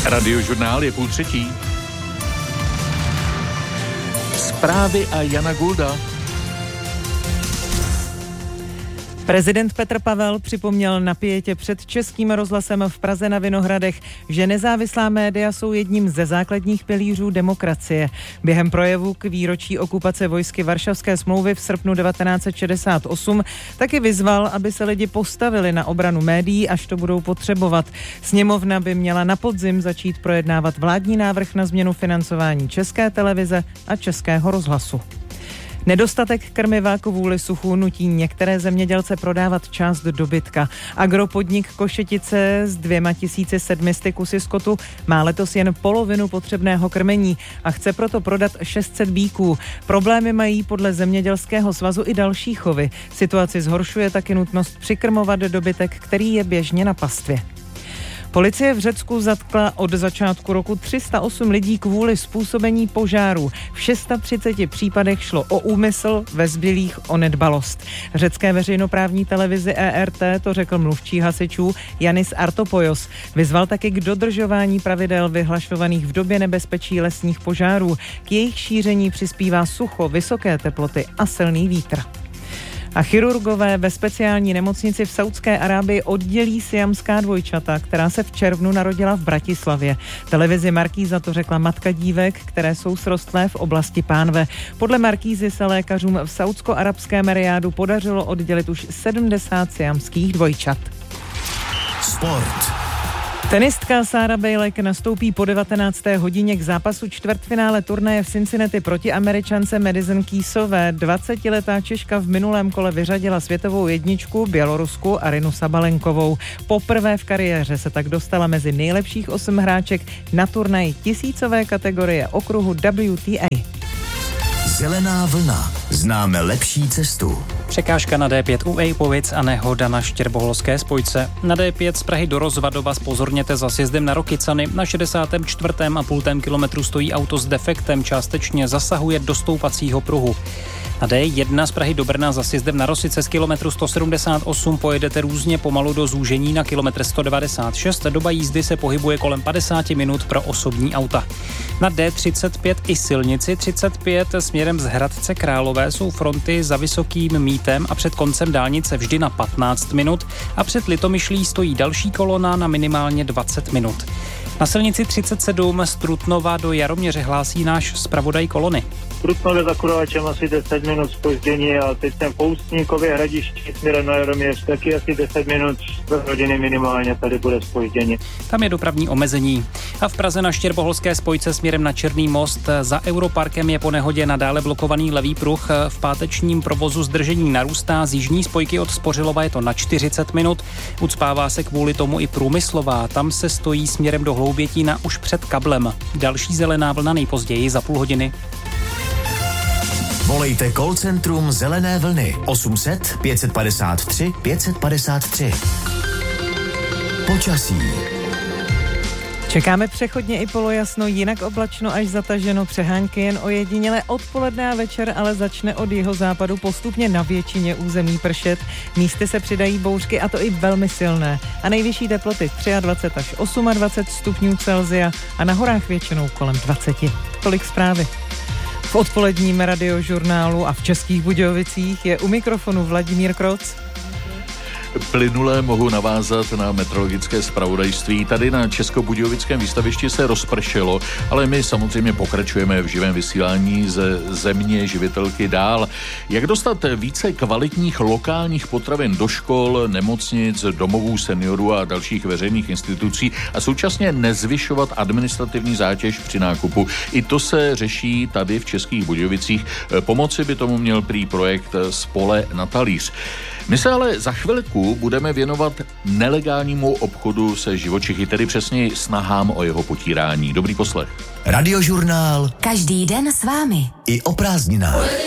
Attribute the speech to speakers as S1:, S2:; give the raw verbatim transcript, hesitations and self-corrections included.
S1: Radiožurnál je půl třetí. Zprávy a Jana Gulda.
S2: Prezident Petr Pavel připomněl na pietě před Českým rozhlasem v Praze na Vinohradech, že nezávislá média jsou jedním ze základních pilířů demokracie. Během projevu k výročí okupace vojsky Varšavské smlouvy v srpnu devatenáct set šedesát osm taky vyzval, aby se lidi postavili na obranu médií, až to budou potřebovat. Sněmovna by měla na podzim začít projednávat vládní návrh na změnu financování České televize a Českého rozhlasu. Nedostatek krmiva kvůli suchu nutí některé zemědělce prodávat část dobytka. Agropodnik Košetice s dvěma tisíci sedmi sty kusy skotu má letos jen polovinu potřebného krmení a chce proto prodat šest set býků. Problémy mají podle Zemědělského svazu i další chovy. Situaci zhoršuje taky nutnost přikrmovat dobytek, který je běžně na pastvě. Policie v Řecku zatkla od začátku roku tři sta osm lidí kvůli způsobení požáru. V třiceti šesti případech šlo o úmysl, ve zbylých o nedbalost. Řecké veřejnoprávní televizi E R T to řekl mluvčí hasičů Yanis Artopoulos. Vyzval taky k dodržování pravidel vyhlašovaných v době nebezpečí lesních požárů. K jejich šíření přispívá sucho, vysoké teploty a silný vítr. A chirurgové ve speciální nemocnici v Saúdské Arábii oddělí siamská dvojčata, která se v červnu narodila v Bratislavě. Televizi Markíza to řekla matka dívek, které jsou srostlé v oblasti pánve. Podle Markízy se lékařům v saúdsko-arabském Rijádu podařilo oddělit už sedmdesát siamských dvojčat.
S3: Sport.
S2: Tenistka Sarah Bejlek nastoupí po devatenácté hodině k zápasu čtvrtfinále turnaje v Cincinnati proti Američance Madison Keysové. dvacetiletá Češka v minulém kole vyřadila světovou jedničku Bělorusku Arinu Sabalenkovou. Poprvé v kariéře se tak dostala mezi nejlepších osm hráček na turnaji tisícové kategorie okruhu W T A.
S3: Zelená vlna. Známe lepší cestu.
S4: Překážka na D pět u Ejpovic a nehoda na Štěrboholské spojce. Na D pět z Prahy do Rozvadova zpozorněte za sjezdem na Rokycany. Na šedesátém čtvrtém a půl kilometru stojí auto s defektem, částečně zasahuje do stoupacího pruhu. Na D jedna z Prahy do Brna za sjezdem na Rosice z kilometru sto sedmdesát osm pojedete různě pomalu do zúžení na kilometr sto devadesát šest. Doba jízdy se pohybuje kolem padesát minut pro osobní auta. Na D třicet pět i silnici třicet pět směrem z Hradce Králové jsou fronty za Vysokým Mítem a před koncem dálnice vždy na patnáct minut a před Litomyšlí stojí další kolona na minimálně dvacet minut. Na silnici třicet sedm z Trutnova do Jaroměře hlásí náš zpravodaj kolony.
S5: Trutnově za Kurovačem asi deset minut zpoždění a teď jsem v Poustníkově Hradišti směrem na Jaroměř taky asi deset minut do hodiny minimálně tady bude zpoždění.
S4: Tam je dopravní omezení. A v Praze na Štěrboholské spojce směrem na Černý most za Europarkem je po nehodě nadále blokovaný levý pruh. V pátečním provozu zdržení narůstá, z jižní spojky od Spořilova je to na čtyřicet minut. Ucpává se kvůli tomu i Průmyslová, tam se stojí směrem do Hloubětína už před kablem. Další zelená vlna nejpozději za půl hodiny.
S3: Volejte call centrum Zelené vlny osm set pět padesát tři pět padesát tři. Počasí.
S2: Čekáme přechodně i polojasno, jinak oblačno až zataženo, přehánky jen ojediněle odpoledne a večer, ale začne od jihozápadu postupně na většině území pršet. Místy se přidají bouřky a to i velmi silné. A nejvyšší teploty dvacet tři až dvacet osm stupňů Celsia a na horách většinou kolem dvacet. Tolik zprávy. V odpoledním radiožurnálu a v Českých Budějovicích je u mikrofonu Vladimír Kroc.
S1: Plynule mohu navázat na meteorologické zpravodajství. Tady na Českobudějovickém výstavišti se rozpršelo, ale my samozřejmě pokračujeme v živém vysílání ze země živitelky dál. Jak dostat více kvalitních lokálních potravin do škol, nemocnic, domovů seniorů a dalších veřejných institucí a současně nezvyšovat administrativní zátěž při nákupu. I to se řeší tady v Českých Budějovicích. Pomoci by tomu měl prý projekt Spole na talíř. My se ale za chvilku budeme věnovat nelegálnímu obchodu se živočichy, tedy přesněji snahám o jeho potírání. Dobrý poslech.
S3: Radiožurnál.
S6: Každý den s vámi.
S3: I o prázdninách.